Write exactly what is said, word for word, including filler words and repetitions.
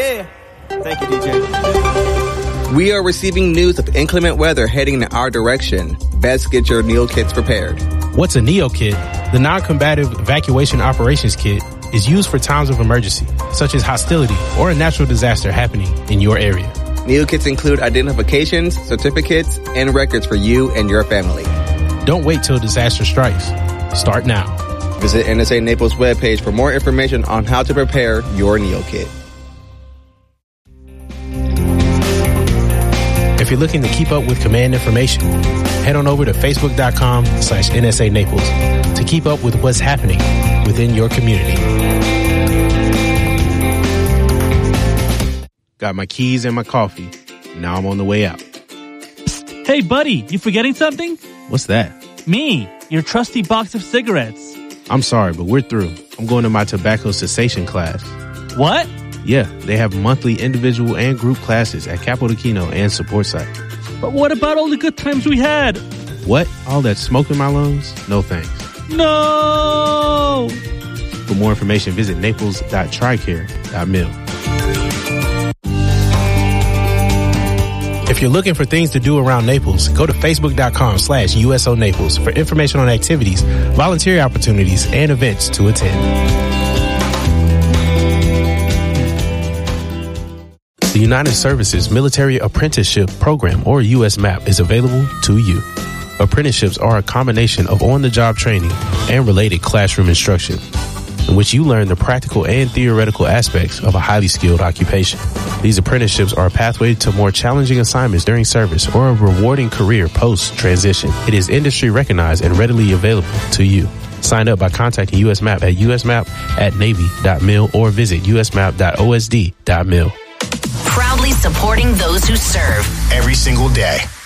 Yeah. Thank you, D J. We are receiving news of inclement weather heading in our direction. Best get your N E O kits prepared. What's a N E O kit? The non-combative evacuation operations kit is used for times of emergency, such as hostility or a natural disaster happening in your area. N E O kits include identifications, certificates, and records for you and your family. Don't wait till disaster strikes. Start now. Visit N S A Naples webpage for more information on how to prepare your N E O kit. If you're looking to keep up with command information, head on over to facebook.com slash NSA Naples to keep up with what's happening within your community. Got my keys and my coffee. Now I'm on the way out. Psst. Hey, buddy, you forgetting something? What's that? Me, your trusty box of cigarettes. I'm sorry, but we're through. I'm going to my tobacco cessation class. What? Yeah, they have monthly individual and group classes at Capo de Kino and Support Site. But what about all the good times we had? What? All that smoke in my lungs? No thanks. No! For more information, visit naples dot tricare dot mil. If you're looking for things to do around Naples, go to facebook.com slash USO Naples for information on activities, volunteer opportunities, and events to attend. The United Services Military Apprenticeship Program, or U S MAP, is available to you. Apprenticeships are a combination of on-the-job training and related classroom instruction, in which you learn the practical and theoretical aspects of a highly skilled occupation. These apprenticeships are a pathway to more challenging assignments during service or a rewarding career post-transition. It is industry recognized and readily available to you. Sign up by contacting U S MAP at usmap at navy dot mil or visit usmap dot o s d dot mil. Proudly supporting those who serve every single day.